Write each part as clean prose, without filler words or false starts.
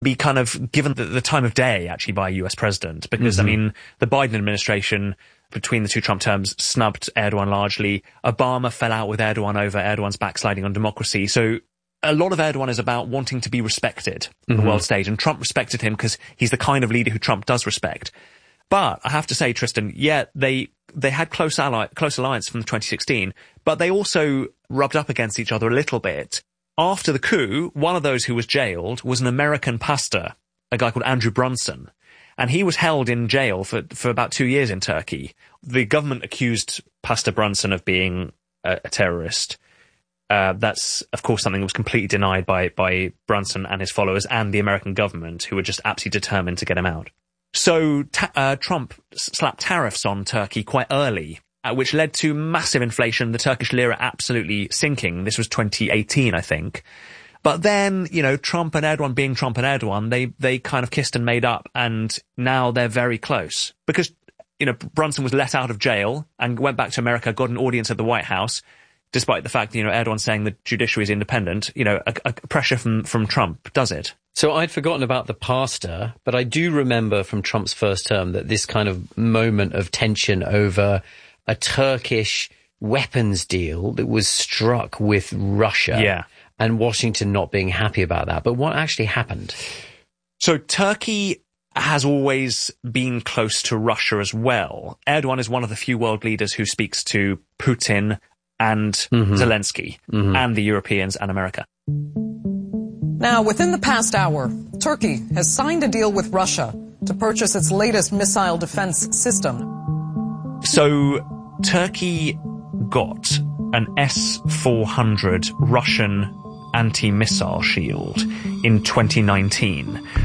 be kind of given the time of day, actually, by a US president. Because, I mean, the Biden administration, between the two Trump terms, snubbed Erdogan largely. Obama fell out with Erdogan over Erdogan's backsliding on democracy. So a lot of Erdogan is about wanting to be respected on the world stage. And Trump respected him because he's the kind of leader who Trump does respect. But I have to say, Tristan, yeah, they had close alliance from 2016, but they also rubbed up against each other a little bit. After the coup, one of those who was jailed was an American pastor, a guy called Andrew Brunson. And he was held in jail for about 2 years in Turkey. The government accused Pastor Brunson of being a terrorist. That's, of course, something that was completely denied by Brunson and his followers and the American government, who were just absolutely determined to get him out. So Trump slapped tariffs on Turkey quite early, which led to massive inflation, the Turkish lira absolutely sinking. This was 2018, I think. But then, you know, Trump and Erdogan being Trump and Erdogan, they kind of kissed and made up, and now they're very close. Because, you know, Brunson was let out of jail and went back to America, got an audience at the White House, despite the fact that, you know, Erdogan saying the judiciary is independent. You know, a pressure from Trump does it. So I'd forgotten about the pastor, but I do remember from Trump's first term that this kind of moment of tension over a Turkish weapons deal that was struck with Russia and Washington not being happy about that. But what actually happened? So Turkey has always been close to Russia as well. Erdogan is one of the few world leaders who speaks to Putin and Zelensky and the Europeans and America. Now, within the past hour, Turkey has signed a deal with Russia to purchase its latest missile defense system. So Turkey got an S-400 Russian anti-missile shield in 2019,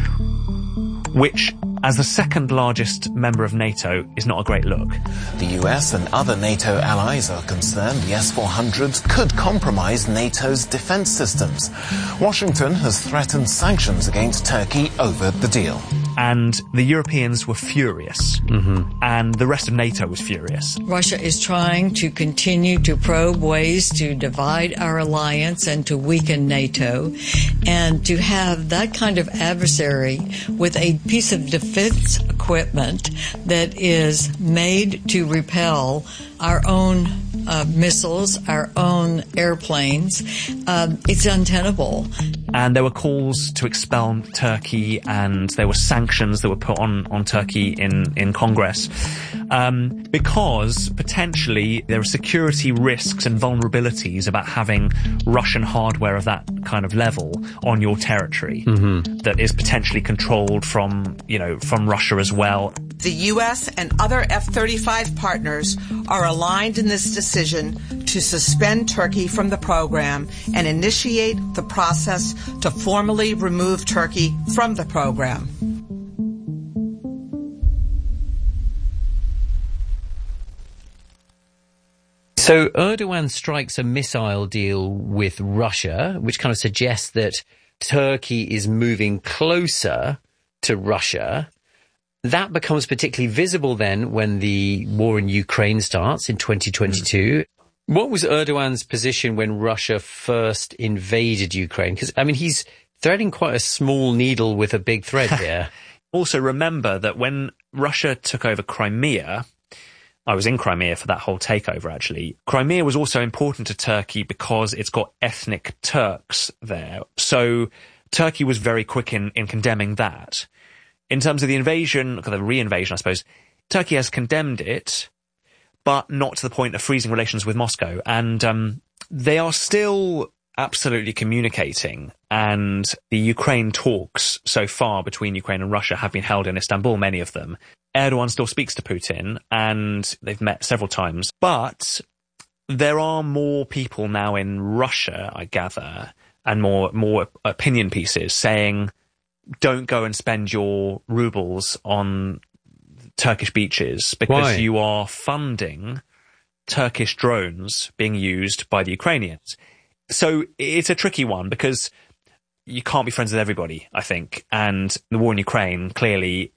which, as the second largest member of NATO, is not a great look. The US and other NATO allies are concerned the S-400s could compromise NATO's defense systems. Washington has threatened sanctions against Turkey over the deal. And the Europeans were furious, and the rest of NATO was furious. Russia is trying to continue to probe ways to divide our alliance and to weaken NATO, and to have that kind of adversary with a piece of defense equipment that is made to repel our own missiles, our own airplanes, it's untenable. And there were calls to expel Turkey, and there were sanctions that were put on Turkey in Congress, because potentially there are security risks and vulnerabilities about having Russian hardware of that kind of level on your territory that is potentially controlled from Russia as well. The U.S. and other F-35 partners are aligned in this decision to suspend Turkey from the program and initiate the process to formally remove Turkey from the program. So Erdogan strikes a missile deal with Russia, which kind of suggests that Turkey is moving closer to Russia. That becomes particularly visible then when the war in Ukraine starts in 2022. What was Erdogan's position when Russia first invaded Ukraine? Because, I mean, he's threading quite a small needle with a big thread here. Also, remember that when Russia took over Crimea, I was in Crimea for that whole takeover, actually. Crimea was also important to Turkey because it's got ethnic Turks there. So Turkey was very quick in condemning that. In terms of the invasion, the re-invasion, I suppose, Turkey has condemned it, but not to the point of freezing relations with Moscow. And they are still absolutely communicating. And the Ukraine talks so far between Ukraine and Russia have been held in Istanbul, many of them. Erdogan still speaks to Putin, and they've met several times. But there are more people now in Russia, I gather, and more opinion pieces saying, don't go and spend your rubles on Turkish beaches because you are funding Turkish drones being used by the Ukrainians. So it's a tricky one because you can't be friends with everybody, I think. And the war in Ukraine, clearly,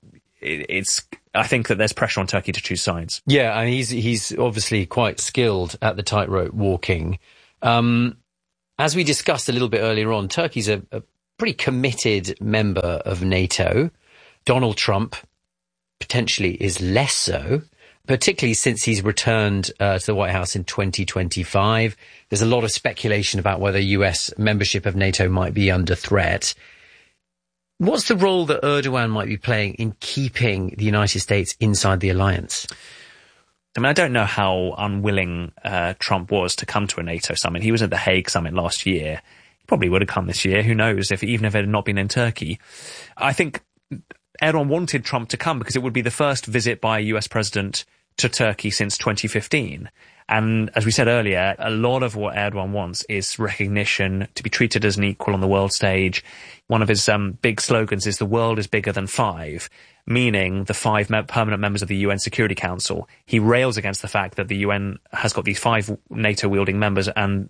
I think that there's pressure on Turkey to choose sides. Yeah, and he's obviously quite skilled at the tightrope walking. As we discussed a little bit earlier on, Turkey's a pretty committed member of NATO. Donald Trump potentially is less so, particularly since he's returned to the White House in 2025. There's a lot of speculation about whether US membership of NATO might be under threat. What's the role that Erdogan might be playing in keeping the United States inside the alliance? I mean, I don't know how unwilling Trump was to come to a NATO summit. He was at the Hague summit last year. He probably would have come this year. Who knows, even if it had not been in Turkey. I think Erdogan wanted Trump to come because it would be the first visit by a US president to Turkey since 2015. And as we said earlier, a lot of what Erdogan wants is recognition, to be treated as an equal on the world stage. One of his big slogans is the world is bigger than five, meaning the five permanent members of the UN Security Council. He rails against the fact that the UN has got these five NATO-wielding members and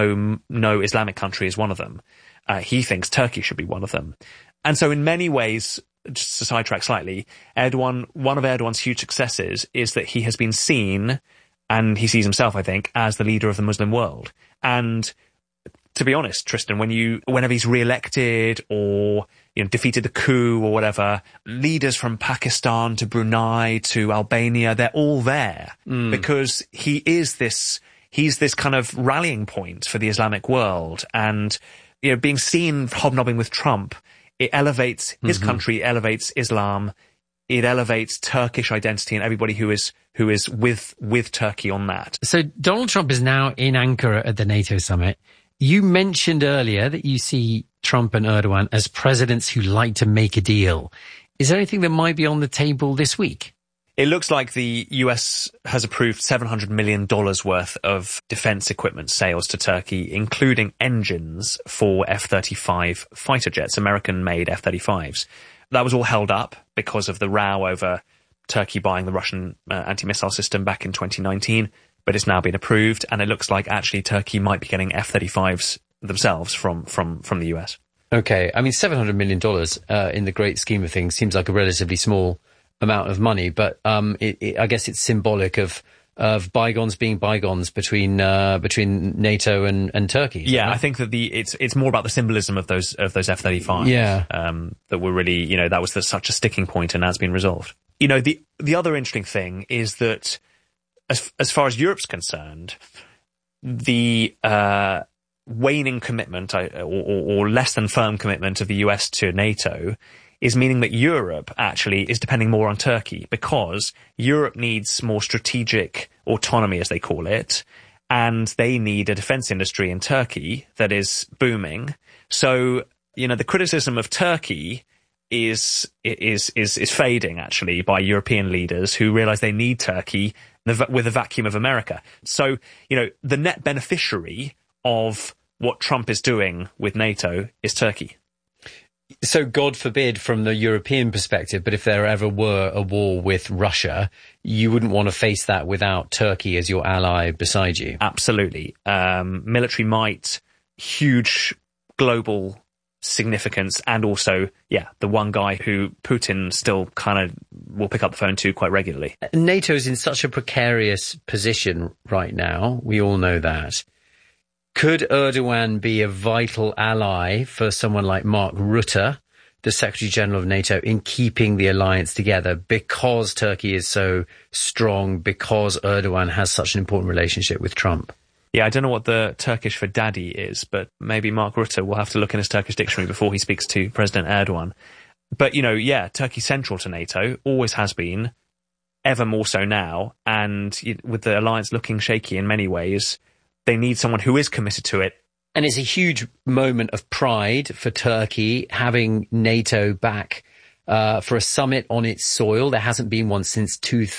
no Islamic country is one of them. He thinks Turkey should be one of them. And so in many ways, just to sidetrack slightly, one of Erdogan's huge successes is that he has been seen, and he sees himself, I think, as the leader of the Muslim world. And to be honest, Tristan, whenever he's re-elected or defeated the coup or whatever, leaders from Pakistan to Brunei to Albania, they're all there because he's this kind of rallying point for the Islamic world. And being seen hobnobbing with Trump, it elevates his country, elevates Islam, it elevates Turkish identity and everybody who is with Turkey on that. So Donald Trump is now in Ankara at the NATO summit. You mentioned earlier that you see Trump and Erdogan as presidents who like to make a deal. Is there anything that might be on the table this week? It looks like the US has approved $700 million worth of defense equipment sales to Turkey, including engines for F-35 fighter jets, American-made F-35s. That was all held up because of the row over Turkey buying the Russian anti-missile system back in 2019, but it's now been approved, and it looks like actually Turkey might be getting F-35s themselves from the US. Okay, I mean, $700 million in the great scheme of things seems like a relatively small amount of money, but I guess it's symbolic of bygones being bygones between NATO and Turkey. Yeah, right? I think that it's more about the symbolism of those F-35s. Yeah, that were really that was such a sticking point and has been resolved. The other interesting thing is that as far as Europe's concerned, the waning commitment or less than firm commitment of the US to NATO is meaning that Europe actually is depending more on Turkey because Europe needs more strategic autonomy, as they call it, and they need a defense industry in Turkey that is booming. So, the criticism of Turkey is fading actually by European leaders who realize they need Turkey with a vacuum of America. So, the net beneficiary of what Trump is doing with NATO is Turkey. So God forbid from the European perspective, but if there ever were a war with Russia, you wouldn't want to face that without Turkey as your ally beside you. Absolutely. Military might, huge global significance, and also, the one guy who Putin still kind of will pick up the phone to quite regularly. NATO is in such a precarious position right now. We all know that. Could Erdogan be a vital ally for someone like Mark Rutte, the Secretary General of NATO, in keeping the alliance together because Turkey is so strong, because Erdogan has such an important relationship with Trump? Yeah, I don't know what the Turkish for daddy is, but maybe Mark Rutte will have to look in his Turkish dictionary before he speaks to President Erdogan. But, Turkey's central to NATO, always has been, ever more so now, and with the alliance looking shaky in many ways, they need someone who is committed to it. And it's a huge moment of pride for Turkey having NATO back for a summit on its soil. There hasn't been one since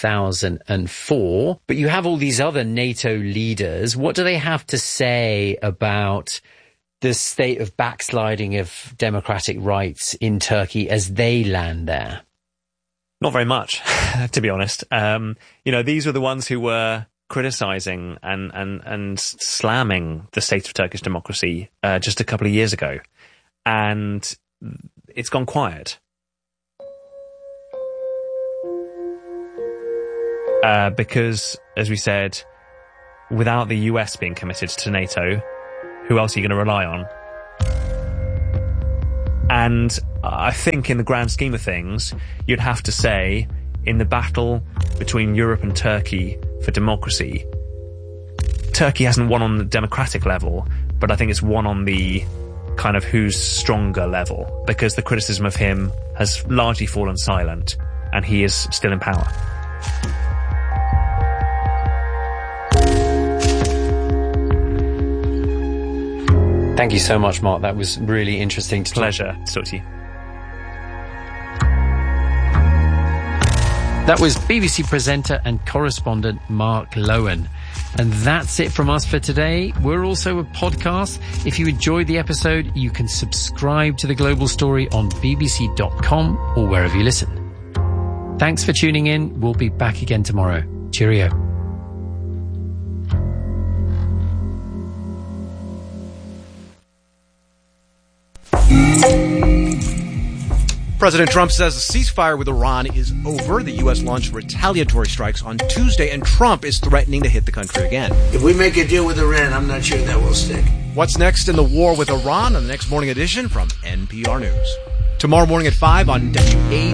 2004. But you have all these other NATO leaders. What do they have to say about the state of backsliding of democratic rights in Turkey as they land there? Not very much, to be honest. These were the ones who were criticizing and slamming the state of Turkish democracy just a couple of years ago, and it's gone quiet because, as we said, without the US being committed to NATO, who else are you going to rely on? And I think in the grand scheme of things, you'd have to say, in the battle between Europe and Turkey for democracy, Turkey hasn't won on the democratic level, but I think it's won on the kind of who's stronger level, because the criticism of him has largely fallen silent, and he is still in power. Thank you so much, Mark. That was really interesting to Pleasure to talk to you. That was BBC presenter and correspondent Mark Lowen. And that's it from us for today. We're also a podcast. If you enjoyed the episode, you can subscribe to The Global Story on bbc.com or wherever you listen. Thanks for tuning in. We'll be back again tomorrow. Cheerio. President Trump says the ceasefire with Iran is over. The U.S. launched retaliatory strikes on Tuesday, and Trump is threatening to hit the country again. If we make a deal with Iran, I'm not sure that will stick. What's next in the war with Iran on the next morning edition from NPR News. Tomorrow morning at 5 on WA.